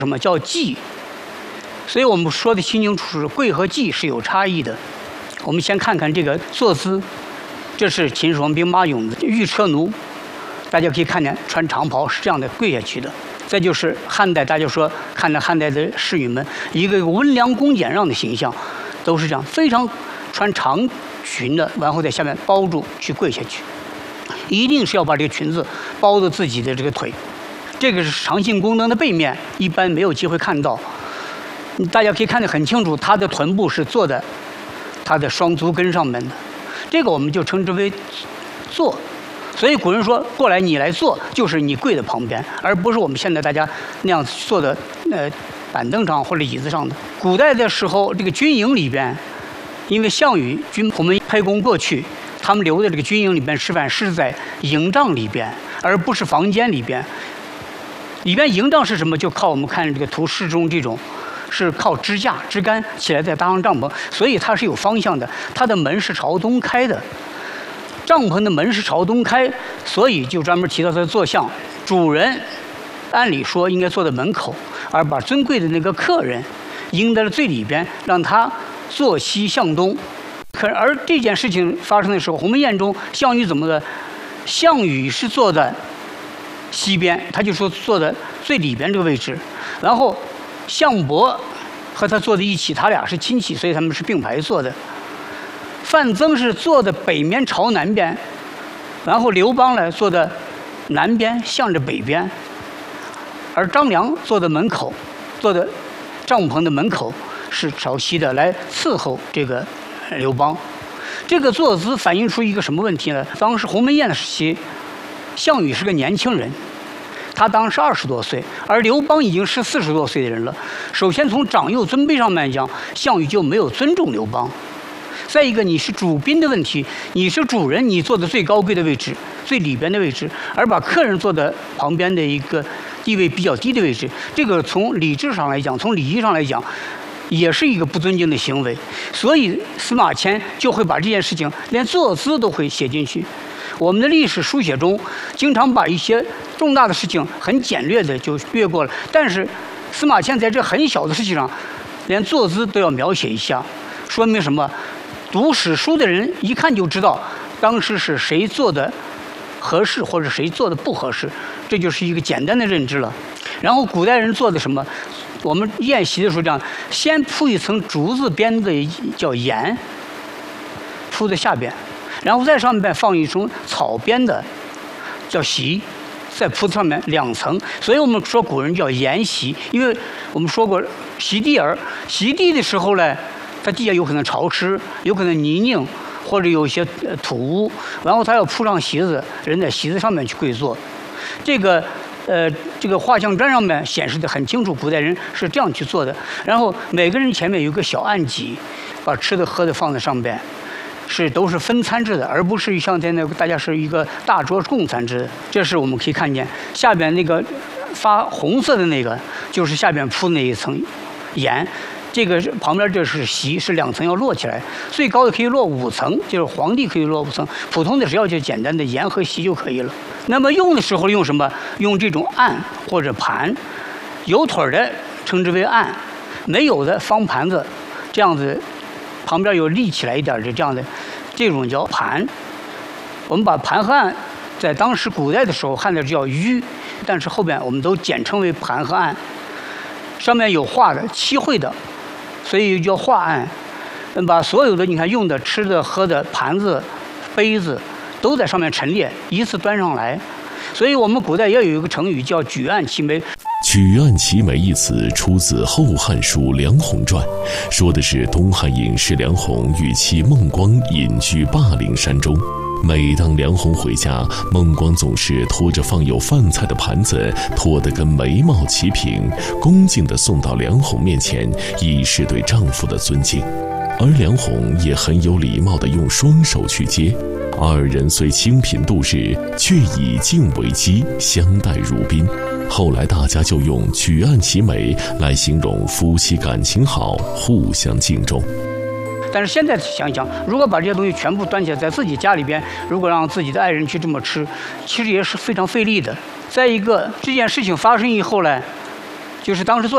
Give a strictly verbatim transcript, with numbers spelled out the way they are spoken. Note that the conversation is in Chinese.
什么叫忌？所以我们说的清清楚楚，贵和忌是有差异的。我们先看看这个坐姿，这是秦始皇兵马俑的御车奴，大家可以看见穿长袍是这样的跪下去的。再就是汉代，大家说看到汉代的侍女们，一个温良恭俭让的形象，都是这样，非常穿长裙的，然后在下面包住去跪下去，一定是要把这个裙子包着自己的这个腿。这个是长信宫灯的背面，一般没有机会看到。大家可以看得很清楚，它的臀部是坐在它的双足跟上面的，这个我们就称之为坐。所以古人说过来你来坐，就是你跪在旁边，而不是我们现在大家那样坐的呃板凳上或者椅子上的。古代的时候，这个军营里边，因为项羽军我们沛公过去，他们留在这个军营里边吃饭是在营帐里边，而不是房间里边。里边营帐是什么？就靠我们看这个图示中这种，是靠支架、支杆起来再搭上帐篷，所以它是有方向的，它的门是朝东开的。帐篷的门是朝东开，所以就专门提到它的坐向。主人按理说应该坐在门口，而把尊贵的那个客人迎在了最里边，让他坐西向东。可而这件事情发生的时候，鸿门宴中项羽怎么的？项羽是坐在西边，他就说坐在最里边这个位置。然后项伯和他坐在一起，他俩是亲戚，所以他们是并排坐的。范增是坐的北面朝南边，然后刘邦呢坐的南边向着北边，而张良坐的门口，坐的帐篷的门口是朝西的，来伺候这个刘邦。这个坐姿反映出一个什么问题呢？当时鸿门宴的时期，项羽是个年轻人，他当时二十多岁，而刘邦已经是四十多岁的人了。首先从长幼尊卑上面讲，项羽就没有尊重刘邦。再一个，你是主宾的问题，你是主人，你坐的最高贵的位置，最里边的位置，而把客人坐在旁边的一个地位比较低的位置，这个从礼制上来讲，从礼仪上来讲，也是一个不尊敬的行为。所以司马迁就会把这件事情连坐姿都会写进去。我们的历史书写中经常把一些重大的事情很简略的就略过了，但是司马迁在这很小的事情上，连坐姿都要描写一下，说明什么？读史书的人一看就知道当时是谁做的合适，或者谁做的不合适，这就是一个简单的认知了。然后古代人做的什么？我们宴席的时候这样，先铺一层竹子编的叫盐，铺在下边，然后在上面放一层草编的叫席，再铺在上面两层。所以我们说古人叫盐席，因为我们说过席地而席地的时候呢，它地下有可能潮湿，有可能泥泞，或者有一些土污，然后它要铺上席子，人在席子上面去跪坐。这个呃，这个画像砖上面显示的很清楚，古代人是这样去做的。然后每个人前面有个小案几，把吃的喝的放在上边，是都是分餐制的，而不是像现在大家是一个大桌共餐制的。这是我们可以看见下边那个发红色的那个，就是下边铺那一层盐。这个旁边这是席，是两层要摞起来，最高的可以摞五层，就是皇帝可以摞五层，普通的只要就简单的盐和席就可以了。那么用的时候用什么？用这种案或者盘，有腿的称之为案，没有的方盘子，这样子旁边有立起来一点的这样的，这种叫盘。我们把盘和案在当时古代的时候，汉代叫盂，但是后边我们都简称为盘和案。上面有画的漆绘的，所以叫画案。把所有的你看用的、吃的、喝的盘子、杯子都在上面陈列，依次端上来。所以我们古代也有一个成语叫举案齐眉。 举案齐眉一词出自《后汉书·梁鸿传》，说的是东汉隐士梁鸿与妻孟光隐居霸陵山中。每当梁鸿回家，孟光总是拖着放有饭菜的盘子，拖得跟眉毛齐平，恭敬地送到梁鸿面前，以示对丈夫的尊敬。而梁鸿也很有礼貌地用双手去接。二人虽清贫度日，却以敬为基，相待如宾。后来大家就用举案齐眉来形容夫妻感情好，互相敬重。 但是现在想一想，如果把这些东西全部端起来，在自己家里边，如果让自己的爱人去这么吃，其实也是非常费力的。再一个，这件事情发生以后呢，就是当时做